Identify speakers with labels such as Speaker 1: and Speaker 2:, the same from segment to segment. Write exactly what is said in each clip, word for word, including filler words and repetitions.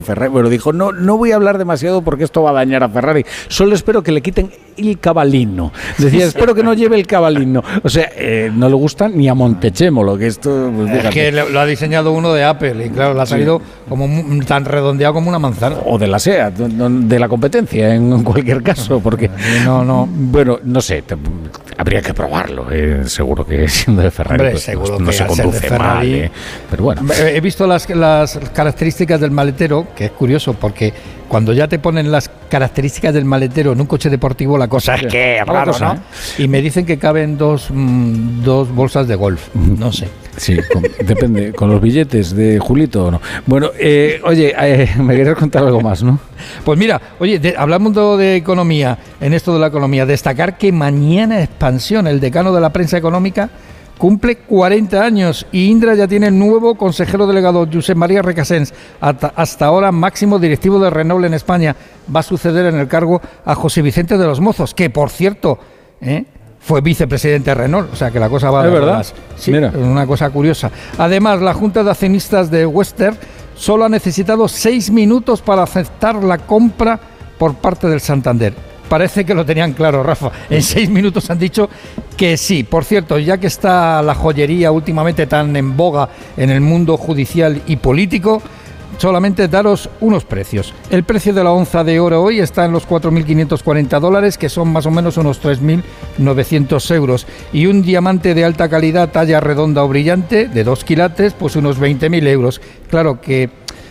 Speaker 1: Ferrari. Bueno, dijo, no, no voy a hablar demasiado porque esto va a dañar a Ferrari. Solo espero que le quiten el cabalino. Decía, espero que no lleve el cabalino. O sea, eh, no le gusta ni a Montechémolo, que esto... Pues,
Speaker 2: es que lo ha diseñado uno de Apple y claro, le ha salido sí. como tan redondeado como una manzana.
Speaker 1: O de la SEAT, de la competencia, en cualquier caso, porque...
Speaker 2: No, no.
Speaker 1: Bueno, no sé, te, habría que probarlo. Eh, seguro que siendo de Ferrari
Speaker 2: Hombre,
Speaker 1: pues,
Speaker 2: seguro
Speaker 1: no
Speaker 2: que
Speaker 1: se conduce mal. Eh, pero bueno.
Speaker 2: He visto las, las características del maletero, que es curioso, porque cuando ya te ponen las características del maletero en un coche deportivo, la cosa es que es raro, ¿no? ¿eh? Y me dicen que caben dos, mmm, dos bolsas de golf, no sé.
Speaker 1: Sí, con, depende, con los billetes de Julito o no. Bueno, eh, oye, eh, me querías contar algo más, ¿no?
Speaker 2: Pues mira, oye, de, hablando de economía, en esto de la economía, destacar que mañana Expansión, el decano de la prensa económica, cumple cuarenta años y Indra ya tiene el nuevo consejero delegado, Josep María Recasens, hasta, hasta ahora máximo directivo de Renault en España. Va a suceder en el cargo a José Vicente de los Mozos, que por cierto ¿eh? fue vicepresidente de Renault, o sea que la cosa va a...
Speaker 1: ¿Es verdad?
Speaker 2: Sí, mira. Una cosa curiosa. Además, la Junta de Accionistas de Western solo ha necesitado seis minutos para aceptar la compra por parte del Santander. Parece que lo tenían claro, Rafa. En seis minutos han dicho que sí. Por cierto, ya que está la joyería últimamente tan en boga en el mundo judicial y político, solamente daros unos precios. El precio de la onza de oro hoy está en los cuatro mil quinientos cuarenta dólares, que son más o menos unos tres mil novecientos euros. Y un diamante de alta calidad, talla redonda o brillante, de dos quilates, pues unos veinte mil euros. Claro que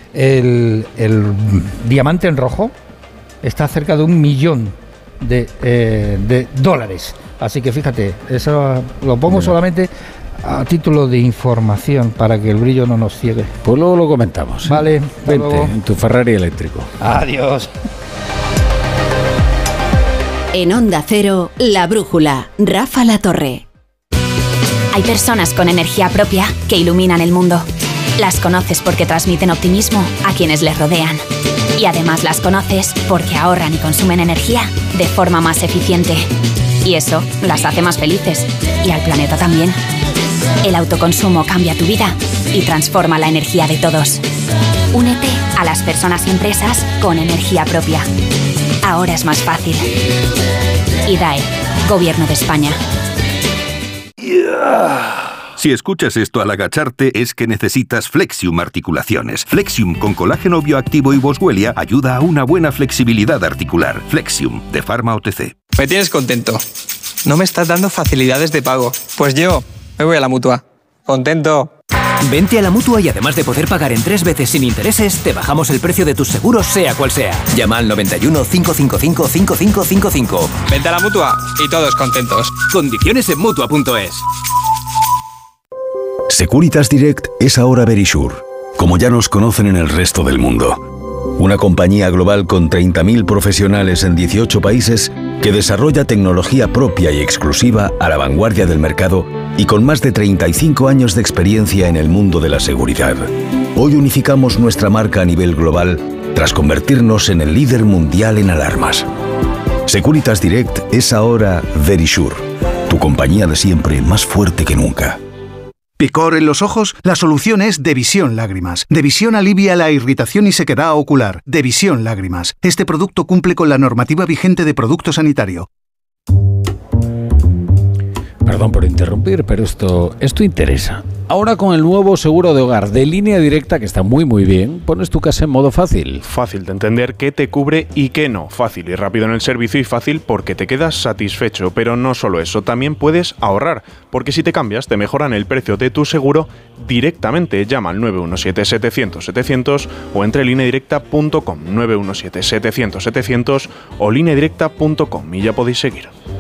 Speaker 2: el, el diamante en rojo está cerca de un millón de, eh, de dólares. Así que fíjate, eso lo pongo bueno. solamente a título de información para que el brillo no nos ciegue.
Speaker 1: Pues luego lo comentamos. ¿eh?
Speaker 2: Vale,
Speaker 1: vente luego. En tu Ferrari eléctrico.
Speaker 2: Adiós.
Speaker 3: En Onda Cero, La Brújula, Rafa La Torre.
Speaker 4: Hay personas con energía propia que iluminan el mundo. Las conoces porque transmiten optimismo a quienes les rodean. Y además las conoces porque ahorran y consumen energía de forma más eficiente. Y eso las hace más felices. Y al planeta también. El autoconsumo cambia tu vida y transforma la energía de todos. Únete a las personas y empresas con energía propia. Ahora es más fácil. I D A E, Gobierno de España.
Speaker 5: Yeah. Si escuchas esto al agacharte es que necesitas Flexium Articulaciones. Flexium con colágeno bioactivo y boswellia ayuda a una buena flexibilidad articular. Flexium, de Pharma O T C.
Speaker 6: Me tienes contento. No me estás dando facilidades de pago. Pues yo me voy a la Mutua. Contento.
Speaker 7: Vente a la Mutua y además de poder pagar en tres veces sin intereses, te bajamos el precio de tus seguros sea cual sea. Llama al noventa y uno, cinco cinco cinco, cinco cinco cinco cinco.
Speaker 6: Vente a la Mutua y todos contentos.
Speaker 7: Condiciones en Mutua punto es.
Speaker 8: Securitas Direct es ahora Verisure, como ya nos conocen en el resto del mundo. Una compañía global con treinta mil profesionales en dieciocho países que desarrolla tecnología propia y exclusiva a la vanguardia del mercado y con más de treinta y cinco años de experiencia en el mundo de la seguridad. Hoy unificamos nuestra marca a nivel global tras convertirnos en el líder mundial en alarmas. Securitas Direct es ahora Verisure, tu compañía de siempre más fuerte que nunca.
Speaker 9: ¿Picor en los ojos? La solución es Devisión Lágrimas. Devisión alivia la irritación y sequedad ocular. Devisión Lágrimas. Este producto cumple con la normativa vigente de producto sanitario.
Speaker 1: Perdón por interrumpir, pero esto, esto interesa. Ahora con el nuevo seguro de hogar de Línea Directa, que está muy muy bien, pones tu casa en modo fácil.
Speaker 10: Fácil de entender qué te cubre y qué no. Fácil y rápido en el servicio y fácil porque te quedas satisfecho. Pero no solo eso, también puedes ahorrar. Porque si te cambias, te mejoran el precio de tu seguro directamente. Llama al nueve uno siete, setecientos, setecientos o entre línea directa punto com. nueve uno siete, setecientos, setecientos o línea directa punto com y ya podéis seguir.